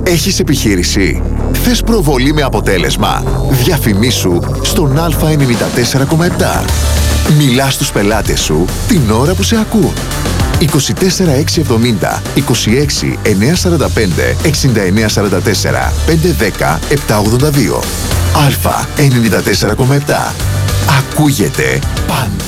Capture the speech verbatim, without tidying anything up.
Έχεις επιχείρηση? Θες προβολή με αποτέλεσμα? Διαφημίσου στον Α ενενήντα τέσσερα κόμμα επτά. Μιλάς στους πελάτες σου την ώρα που σε ακούν. είκοσι τέσσερα έξι εβδομήντα, είκοσι έξι εννιακόσια σαράντα πέντε, εξήντα εννέα σαράντα τέσσερα, πεντακόσια δέκα, επτακόσια ογδόντα δύο. Α ενενήντα τέσσερα κόμμα επτά. Ακούγεται πάντα.